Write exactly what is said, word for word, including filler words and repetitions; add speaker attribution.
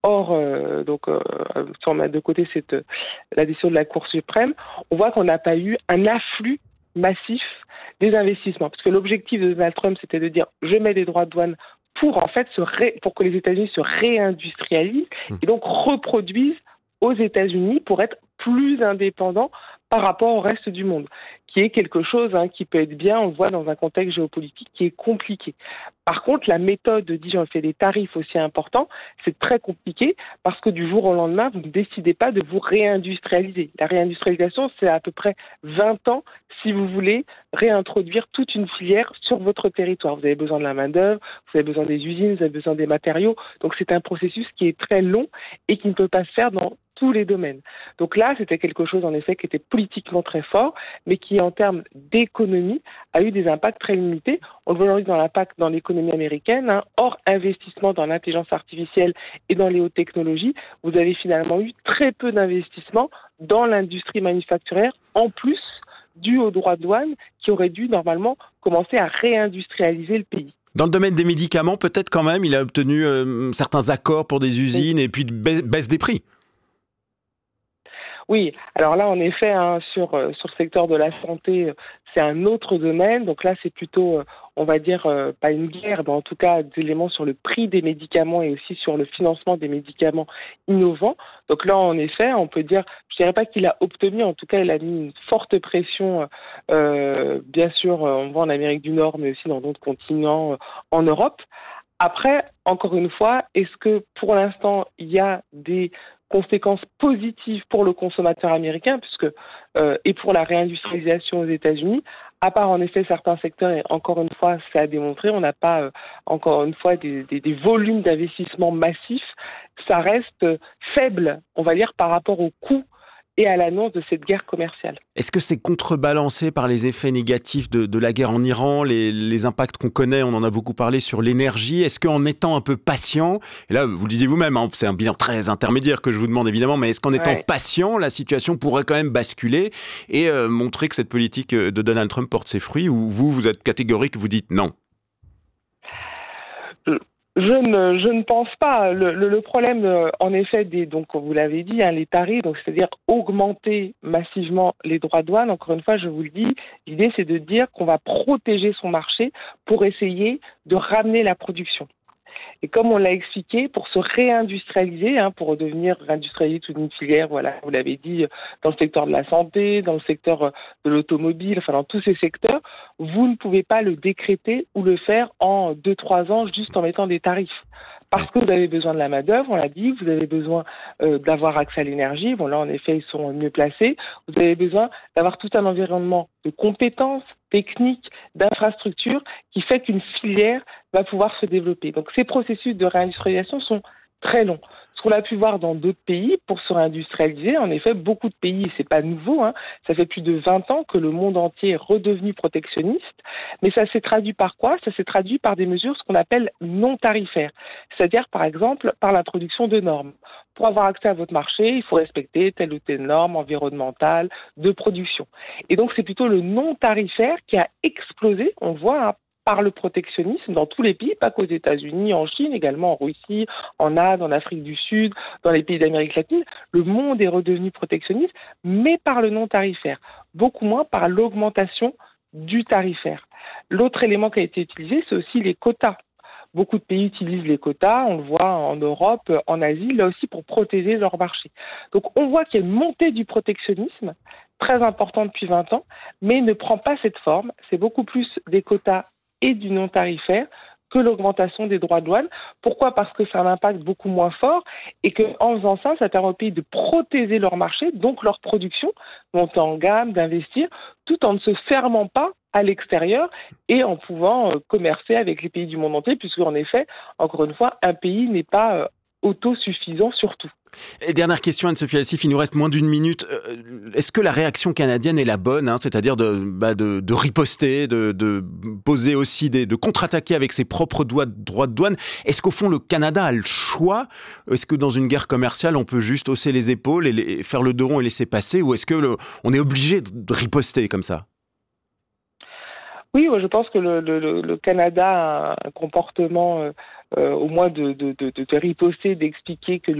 Speaker 1: hors, euh, donc euh, si on met de côté cette, la décision de la Cour suprême, on voit qu'on n'a pas eu un afflux massif des investissements. Parce que l'objectif de Donald Trump, c'était de dire je mets des droits de douane pour en fait se ré, pour que les États-Unis se réindustrialisent et donc reproduisent aux États-Unis pour être plus indépendants par rapport au reste du monde, qui est quelque chose hein, qui peut être bien, on le voit dans un contexte géopolitique qui est compliqué. Par contre, la méthode de dire on fait des tarifs aussi importants, c'est très compliqué parce que du jour au lendemain, vous ne décidez pas de vous réindustrialiser. La réindustrialisation, c'est à peu près vingt ans si vous voulez réintroduire toute une filière sur votre territoire. Vous avez besoin de la main-d'œuvre, vous avez besoin des usines, vous avez besoin des matériaux. Donc c'est un processus qui est très long et qui ne peut pas se faire dans tous les domaines. Donc là, c'était quelque chose en effet qui était politiquement très fort, mais qui en termes d'économie a eu des impacts très limités. On le voit aujourd'hui dans l'impact dans l'économie américaine, hein, hors investissement dans l'intelligence artificielle et dans les hautes technologies, vous avez finalement eu très peu d'investissement dans l'industrie manufacturière, en plus dû aux droits de douane qui auraient dû normalement commencer à réindustrialiser le pays.
Speaker 2: Dans le domaine des médicaments, peut-être quand même, il a obtenu euh, certains accords pour des usines oui. et puis de baisse des prix.
Speaker 1: Oui, alors là, en effet, hein, sur, euh, sur le secteur de la santé, c'est un autre domaine. Donc là, c'est plutôt, euh, on va dire, euh, pas une guerre, mais en tout cas, des éléments sur le prix des médicaments et aussi sur le financement des médicaments innovants. Donc là, en effet, on peut dire, je dirais pas qu'il a obtenu, en tout cas, il a mis une forte pression, euh, bien sûr, on voit en Amérique du Nord, mais aussi dans d'autres continents euh, en Europe. Après, encore une fois, est-ce que pour l'instant, il y a des conséquences positives pour le consommateur américain, puisque euh, et pour la réindustrialisation aux États-Unis, à part en effet certains secteurs, et encore une fois, c'est à démontrer, on n'a pas euh, encore une fois des, des, des volumes d'investissement massifs, ça reste faible, on va dire, par rapport au coût et à l'annonce de cette guerre commerciale.
Speaker 2: Est-ce que c'est contrebalancé par les effets négatifs de, de la guerre en Iran, les, les impacts qu'on connaît, on en a beaucoup parlé sur l'énergie. Est-ce qu'en étant un peu patient, et là vous le disiez vous-même, hein, c'est un bilan très intermédiaire que je vous demande évidemment, mais est-ce qu'en étant ouais. patient, la situation pourrait quand même basculer et euh, montrer que cette politique de Donald Trump porte ses fruits, ou vous, vous êtes catégorique, vous dites non?
Speaker 1: euh. Je ne, je ne pense pas. Le, le, le problème, euh, en effet, des, donc vous l'avez dit, hein, les tarifs, donc c'est-à-dire augmenter massivement les droits de douane. Encore une fois, je vous le dis, l'idée c'est de dire qu'on va protéger son marché pour essayer de ramener la production. Et comme on l'a expliqué, pour se réindustrialiser, hein, pour redevenir réindustrialiser toute une filière, voilà, vous l'avez dit, dans le secteur de la santé, dans le secteur de l'automobile, enfin dans tous ces secteurs, vous ne pouvez pas le décréter ou le faire en deux, trois ans juste en mettant des tarifs. Parce que vous avez besoin de la main-d'œuvre, on l'a dit, vous avez besoin euh, d'avoir accès à l'énergie. Bon, là, en effet, ils sont mieux placés. Vous avez besoin d'avoir tout un environnement de compétences techniques, d'infrastructures qui fait qu'une filière va pouvoir se développer. Donc, ces processus de réindustrialisation sont très longs. Ce qu'on a pu voir dans d'autres pays pour se réindustrialiser, en effet, beaucoup de pays, et c'est pas nouveau, hein, ça fait plus de vingt ans que le monde entier est redevenu protectionniste, mais ça s'est traduit par quoi? Ça s'est traduit par des mesures, ce qu'on appelle non tarifaires, c'est-à-dire, par exemple, par l'introduction de normes. Pour avoir accès à votre marché, il faut respecter telle ou telle norme environnementale, de production. Et donc, c'est plutôt le non tarifaire qui a explosé, on voit, hein, par le protectionnisme dans tous les pays, pas qu'aux États-Unis, en Chine, également en Russie, en Inde, en Afrique du Sud, dans les pays d'Amérique latine. Le monde est redevenu protectionniste, mais par le non tarifaire, beaucoup moins par l'augmentation du tarifaire. L'autre élément qui a été utilisé, c'est aussi les quotas. Beaucoup de pays utilisent les quotas, on le voit en Europe, en Asie, là aussi pour protéger leur marché. Donc on voit qu'il y a une montée du protectionnisme, très importante depuis vingt ans, mais ne prend pas cette forme. C'est beaucoup plus des quotas et du non-tarifaire que l'augmentation des droits de douane. Pourquoi? Parce que ça a un impact beaucoup moins fort et qu'en faisant ça, ça permet aux pays de protéger leur marché, donc leur production, monter en gamme, d'investir, tout en ne se fermant pas à l'extérieur et en pouvant euh, commercer avec les pays du monde entier, puisque en effet, encore une fois, un pays n'est pas euh, autosuffisant sur tout.
Speaker 2: Et dernière question, Anne-Sophie Alsif, il nous reste moins d'une minute. Est-ce que la réaction canadienne est la bonne, hein, c'est-à-dire de, bah de, de riposter, de, de poser aussi, des, de contre-attaquer avec ses propres droits de douane? Est-ce qu'au fond, le Canada a le choix? Est-ce que dans une guerre commerciale, on peut juste hausser les épaules et les, faire le dos rond et laisser passer? Ou est-ce que le, on est obligé de riposter comme ça?
Speaker 1: Oui, je pense que le, le, le Canada a un comportement... Euh, euh, au moins de, de, de, de riposter, d'expliquer que